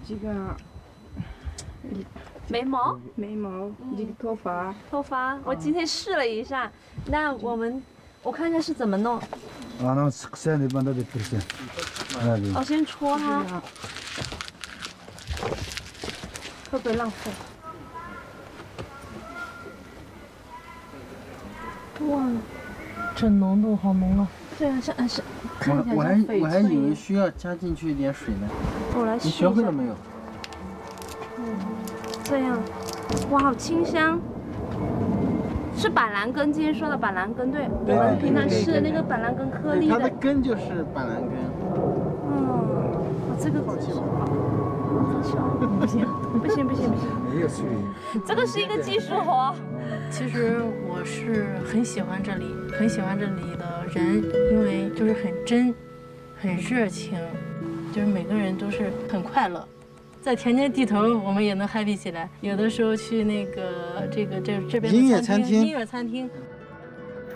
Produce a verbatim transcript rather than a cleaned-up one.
这个眉毛， 眉毛，这个头发， 头发，我今天试了一下。那我们，我看一下是怎么弄。 啊，那sık sen de bana da pürsen. Hadi. 我先戳它，会不会浪费？哇，这浓度好浓啊！对啊，像是看起来我还像翡我还以为翠。 需要加进去一点水呢。 我来试你一下。 学会了没有？ 这样，哇，好清香。是板蓝根，今天说的板蓝根，对，我们平常吃的那个板蓝根颗粒它的的。 根就是板蓝根。 嗯，我这个好奇不行，不行，不行，不行， 没有水。 这个是一个技术活。 其实我是很喜欢这里，很喜欢这里的人，因为就是很真，很热情，就是每个人都是很快乐。在田间地头，我们也能 happy 起来。有的时候去那个这个这这边的音乐餐厅音乐餐厅，